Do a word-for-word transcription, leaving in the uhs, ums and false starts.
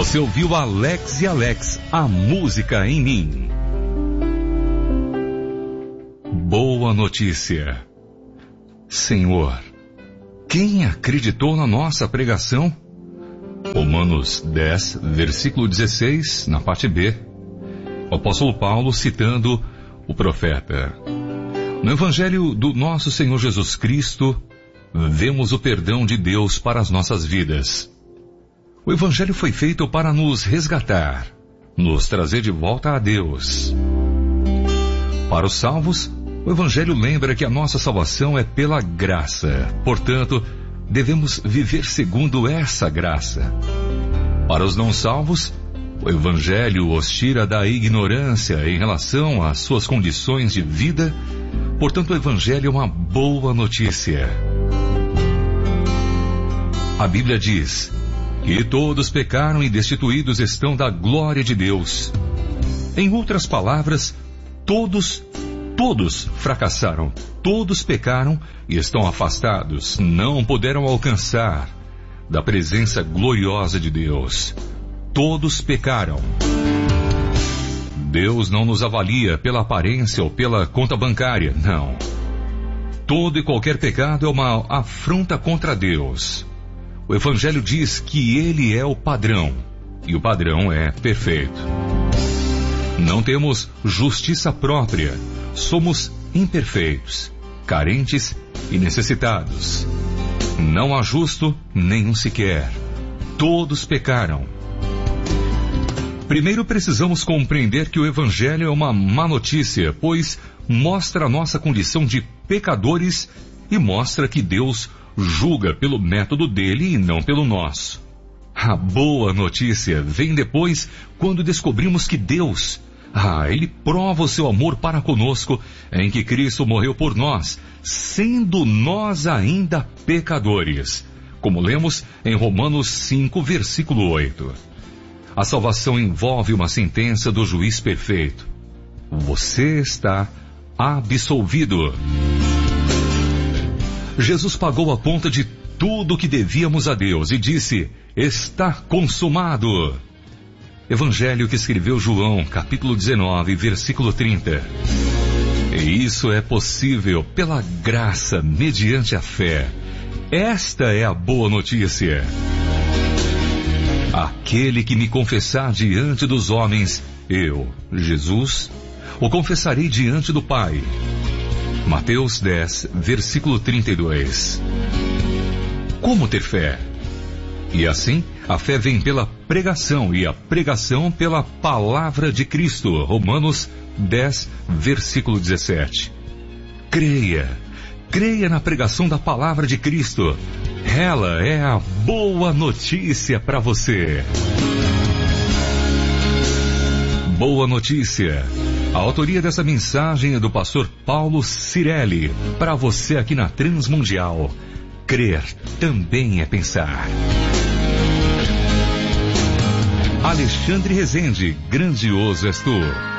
Você ouviu Alex e Alex, a música em mim. Boa notícia. Senhor, quem acreditou na nossa pregação? Romanos dez, versículo dezesseis, na parte B. O apóstolo Paulo citando o profeta. No Evangelho do nosso Senhor Jesus Cristo, vemos o perdão de Deus para as nossas vidas. O Evangelho foi feito para nos resgatar, nos trazer de volta a Deus. Para os salvos, o Evangelho lembra que a nossa salvação é pela graça. Portanto, devemos viver segundo essa graça. Para os não salvos, o Evangelho os tira da ignorância em relação às suas condições de vida. Portanto, o Evangelho é uma boa notícia. A Bíblia diz que todos pecaram e destituídos estão da glória de Deus. Em outras palavras, todos, todos fracassaram, todos pecaram e estão afastados, não puderam alcançar da presença gloriosa de Deus. Todos pecaram. Deus não nos avalia pela aparência ou pela conta bancária, não. Todo e qualquer pecado é uma afronta contra Deus. O Evangelho diz que Ele é o padrão, e o padrão é perfeito. Não temos justiça própria, somos imperfeitos, carentes e necessitados. Não há justo nenhum sequer. Todos pecaram. Primeiro precisamos compreender que o Evangelho é uma má notícia, pois mostra a nossa condição de pecadores e mostra que Deus julga pelo método dele e não pelo nosso. A boa notícia vem depois quando descobrimos que Deus, ah, Ele prova o seu amor para conosco em que Cristo morreu por nós, sendo nós ainda pecadores, como lemos em Romanos cinco, versículo oito. A salvação envolve uma sentença do juiz perfeito. Você está absolvido. Jesus pagou a conta de tudo o que devíamos a Deus e disse, está consumado. Evangelho que escreveu João, capítulo dezenove, versículo trinta. E isso é possível pela graça, mediante a fé. Esta é a boa notícia. Aquele que me confessar diante dos homens, eu, Jesus, o confessarei diante do Pai. Mateus dez, versículo trinta e dois. Como ter fé? E assim, a fé vem pela pregação, e a pregação pela palavra de Cristo. Romanos dez, versículo dezessete. Creia, creia na pregação da palavra de Cristo. Ela é a boa notícia para você. Boa notícia. A autoria dessa mensagem é do pastor Paulo Cirelli. Para você aqui na Transmundial. Crer também é pensar. Alexandre Rezende, grandioso és tu.